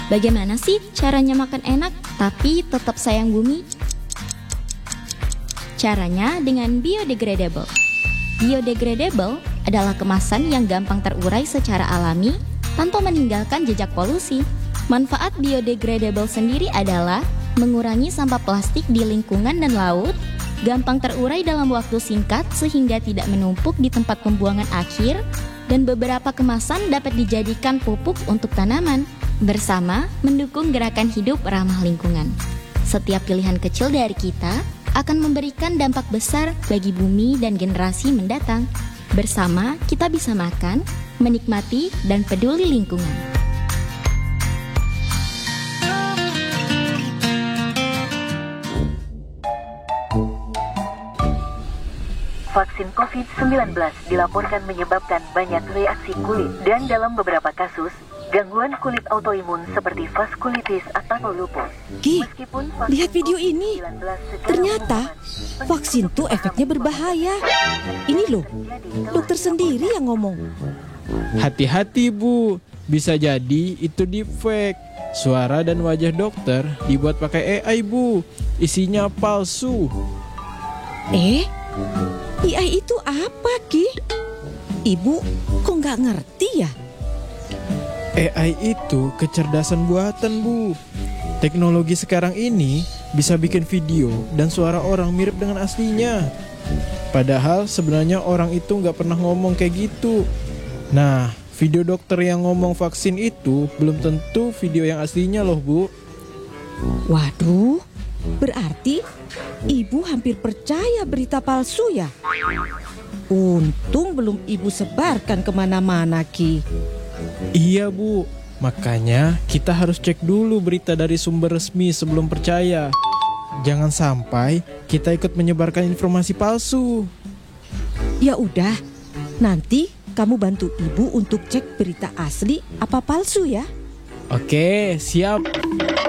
Bagaimana sih caranya makan enak tapi tetap sayang bumi? Caranya dengan biodegradable. Biodegradable adalah kemasan yang gampang terurai secara alami tanpa meninggalkan jejak polusi. Manfaat biodegradable sendiri adalah mengurangi sampah plastik di lingkungan dan laut, gampang terurai dalam waktu singkat sehingga tidak menumpuk di tempat pembuangan akhir, dan beberapa kemasan dapat dijadikan pupuk untuk tanaman, bersama mendukung gerakan hidup ramah lingkungan. Setiap pilihan kecil dari kita akan memberikan dampak besar bagi bumi dan generasi mendatang. Bersama kita bisa makan, menikmati, dan peduli lingkungan. Vaksin COVID-19 dilaporkan menyebabkan banyak reaksi kulit dan dalam beberapa kasus, gangguan kulit autoimun seperti vaskulitis atau lupus. Ki, lihat video ini. Ternyata vaksin tuh efeknya berbahaya. Ini loh, dokter sendiri yang ngomong. Hati-hati Bu, bisa jadi itu deepfake. Suara dan wajah dokter dibuat pakai AI Bu, isinya palsu. AI itu apa, Ki? Ibu kok nggak ngerti ya? AI itu kecerdasan buatan Bu. Teknologi sekarang ini bisa bikin video dan suara orang mirip dengan aslinya. Padahal sebenarnya orang itu nggak pernah ngomong kayak gitu. Nah, video dokter yang ngomong vaksin itu belum tentu video yang aslinya loh Bu. Waduh, berarti ibu hampir percaya berita palsu ya? Untung belum ibu sebarkan kemana-mana, Ki. Iya Bu, makanya kita harus cek dulu berita dari sumber resmi sebelum percaya. Jangan sampai kita ikut menyebarkan informasi palsu. Ya udah, nanti kamu bantu ibu untuk cek berita asli apa palsu ya. Oke, siap.